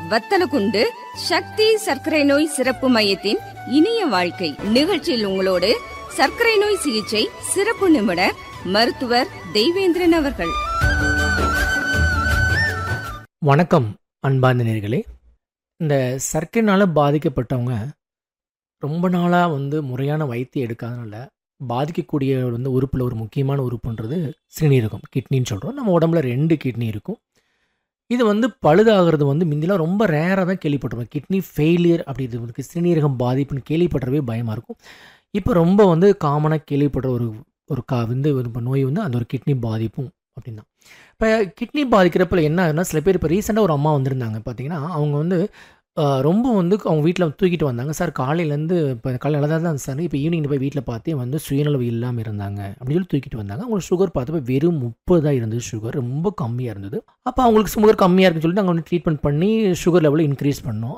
வத்தலகுண்டு சக்தி சர்க்கரை நோய் சிறப்பு மையத்தின் இனிய வாழ்க்கை நிகழ்ச்சியில் உங்களோடு சர்க்கரை நோய் சிகிச்சை சிறப்பு நிபுணர் மருத்துவர் தெய்வேந்திரன் அவர்கள். வணக்கம் அன்பார்ந்த நேயர்களே. இந்த சர்க்கரைனால் பாதிக்கப்பட்டவங்க ரொம்ப நாளாக முறையான வைத்தியம் எடுக்காதனால பாதிக்கக்கூடிய உறுப்பில் ஒரு முக்கியமான உறுப்புன்றது சிறுநீரகம், கிட்னின்னு சொல்கிறோம். நம்ம உடம்புல 2 கிட்னி இருக்கும். இது பழுதாகிறது முந்திலாம் ரொம்ப ரேராக தான் கேள்விப்பட்டிருப்போம். கிட்னி ஃபெயிலியர் அப்படி சிறுநீரகம் பாதிப்புன்னு கேள்விப்பட்டவே பயமாக இருக்கும். இப்போ ரொம்ப காமனாக கேள்விப்படுற ஒரு நோய் அந்த ஒரு கிட்னி பாதிப்பும் அப்படின்னா. இப்போ கிட்னி பாதிக்கிறப்ப என்ன ஆகுதுன்னா, சில பேர் இப்போ ரீசெண்டாக ஒரு அம்மா வந்திருந்தாங்க. பார்த்தீங்கன்னா அவங்க ரொம்ப அவங்க வீட்டில் தூக்கிட்டு வந்தாங்க. சார் காலையிலேருந்து இப்போ காலையில் நல்லா தான் சார், இப்போ ஈவினிங் போய் வீட்டில் பார்த்தே சுயநலவு இல்லாமல் இருந்தாங்க அப்படின்னு சொல்லி தூக்கிட்டு வந்தாங்க. அவங்களுக்கு சுகர் பார்த்தப்ப வெறும் 30 தான் இருந்தது. சுகர் ரொம்ப கம்மியாக இருந்தது. அப்போ அவங்களுக்கு சுகர் கம்மியாக இருக்குன்னு சொல்லிட்டு நாங்கள் ட்ரீட்மெண்ட் பண்ணி சுகர் லெவலை இன்க்ரீஸ் பண்ணோம்.